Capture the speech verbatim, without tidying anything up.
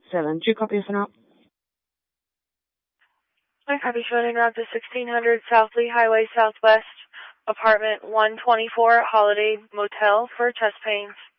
seven two, copy for now. I copy, showing en route to sixteen hundred South Lee Highway Southwest, apartment one twenty-four, Holiday Motel for chest pains.